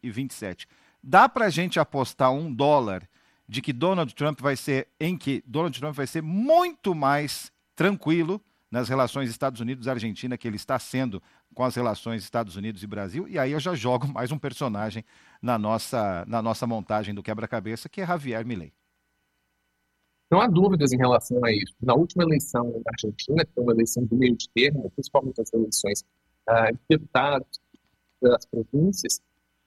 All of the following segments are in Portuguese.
2027. Dá para a gente apostar $1 de que Donald Trump vai ser muito mais tranquilo nas relações Estados Unidos-Argentina que ele está sendo com as relações Estados Unidos e Brasil, e aí eu já jogo mais um personagem na nossa montagem do quebra-cabeça, que é Javier Milei. Não há dúvidas em relação a isso. Na última eleição na Argentina, que foi uma eleição de meio de termo, principalmente as eleições de deputados das províncias,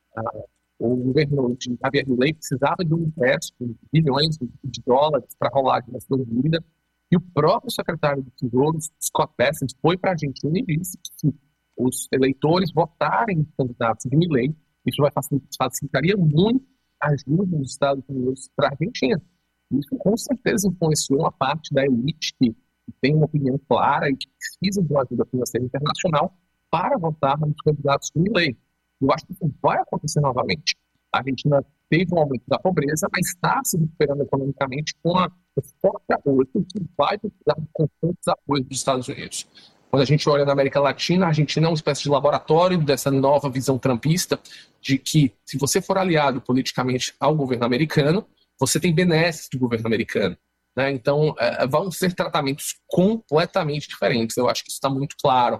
o governo de Javier Milei precisava de um empréstimo de bilhões de dólares para rolar de uma sua dívida, e o próprio secretário do Tesouro, Scott Bessent, foi para a Argentina e disse que se os eleitores votarem em candidatos de Milei, isso facilitaria muito a ajuda dos Estados Unidos para a Argentina. Isso com certeza influenciou uma parte da elite que tem uma opinião clara e que precisa de uma ajuda financeira internacional para votar nos candidatos de Milei. Eu acho que isso vai acontecer novamente. A Argentina teve um aumento da pobreza, mas está se recuperando economicamente com um forte apoio que vai precisar de constantes apoios dos Estados Unidos. Quando a gente olha na América Latina, a Argentina é uma espécie de laboratório dessa nova visão trumpista de que, se você for aliado politicamente ao governo americano, você tem benesses do governo americano. Né? Então, vão ser tratamentos completamente diferentes. Eu acho que isso está muito claro.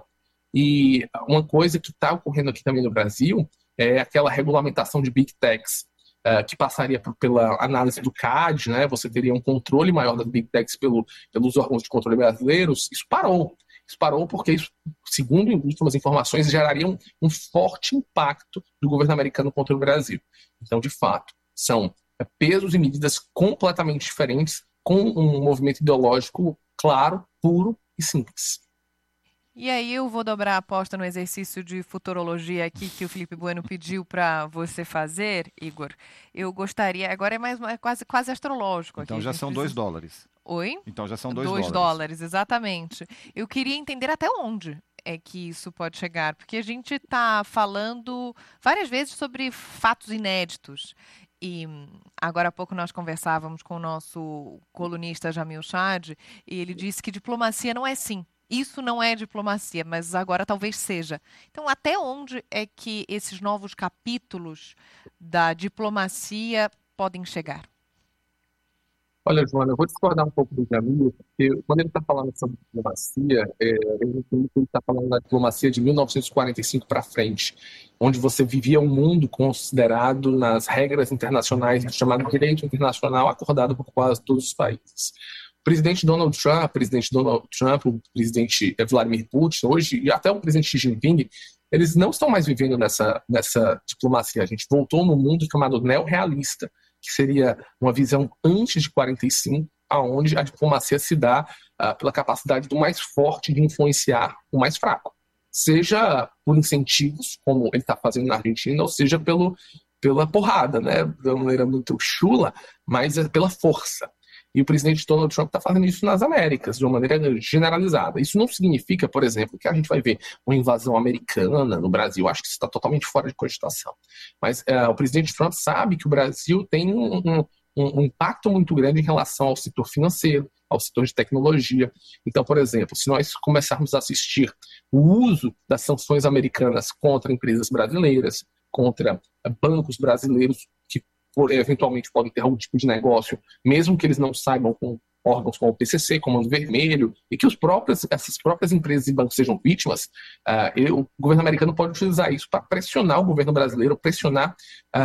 E uma coisa que está ocorrendo aqui também no Brasil é aquela regulamentação de Big Techs, que passaria pela análise do CAD, né? Você teria um controle maior das Big Techs pelos órgãos de controle brasileiros. Isso parou. Isso parou porque, isso, segundo últimas informações, geraria um forte impacto do governo americano contra o Brasil. Então, de fato, são pesos e medidas completamente diferentes, com um movimento ideológico claro, puro e simples. E aí eu vou dobrar a aposta no exercício de futurologia aqui que o Felipe Bueno pediu para você fazer, Igor. Eu gostaria, agora é quase astrológico. Então aqui, já são $2. Oi? Então já são $2. $2, exatamente. Eu queria entender até onde é que isso pode chegar, porque a gente está falando várias vezes sobre fatos inéditos. E agora há pouco nós conversávamos com o nosso colunista Jamil Chad e ele disse que diplomacia não é sim. Isso não é diplomacia, mas agora talvez seja. Então, até onde é que esses novos capítulos da diplomacia podem chegar? Olha, Joana, eu vou discordar um pouco do Jamil, porque quando ele está falando sobre diplomacia, eu entendo que ele está falando da diplomacia de 1945 para frente, onde você vivia um mundo considerado nas regras internacionais, do chamado direito internacional, acordado por quase todos os países. O presidente Donald Trump, o presidente Vladimir Putin, hoje, e até o presidente Xi Jinping, eles não estão mais vivendo nessa diplomacia. A gente voltou num mundo chamado neorrealista, que seria uma visão antes de 45, aonde a diplomacia se dá pela capacidade do mais forte de influenciar o mais fraco. Seja por incentivos, como ele está fazendo na Argentina, ou seja pela porrada, né? De uma maneira muito chula, mas pela força. E o presidente Donald Trump está fazendo isso nas Américas, de uma maneira generalizada. Isso não significa, por exemplo, que a gente vai ver uma invasão americana no Brasil. Acho que isso está totalmente fora de cogitação. Mas o presidente Trump sabe que o Brasil tem um impacto muito grande em relação ao setor financeiro, ao setor de tecnologia. Então, por exemplo, se nós começarmos a assistir o uso das sanções americanas contra empresas brasileiras, contra bancos brasileiros, que eventualmente podem ter algum tipo de negócio, mesmo que eles não saibam, com órgãos como o PCC, Comando Vermelho, e que essas próprias empresas e bancos sejam vítimas, o governo americano pode utilizar isso para pressionar o governo brasileiro, pressionar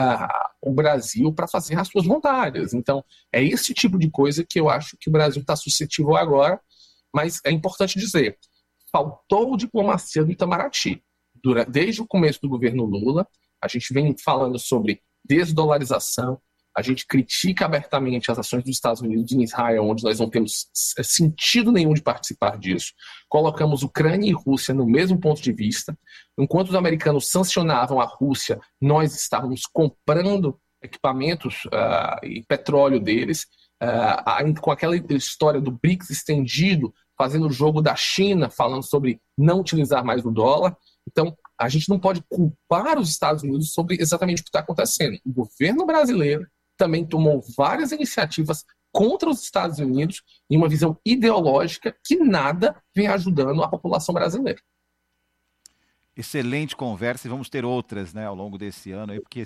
o Brasil para fazer as suas vontades. Então, é esse tipo de coisa que eu acho que o Brasil está suscetível agora, mas é importante dizer, faltou diplomacia do Itamaraty. Desde o começo do governo Lula, a gente vem falando sobre desdolarização, a gente critica abertamente as ações dos Estados Unidos em Israel, onde nós não temos sentido nenhum de participar disso. Colocamos Ucrânia e Rússia no mesmo ponto de vista. Enquanto os americanos sancionavam a Rússia, nós estávamos comprando equipamentos e petróleo deles, com aquela história do BRICS estendido, fazendo o jogo da China, falando sobre não utilizar mais o dólar. Então, a gente não pode culpar os Estados Unidos sobre exatamente o que está acontecendo. O governo brasileiro também tomou várias iniciativas contra os Estados Unidos em uma visão ideológica que nada vem ajudando a população brasileira. Excelente conversa e vamos ter outras, né, ao longo desse ano, porque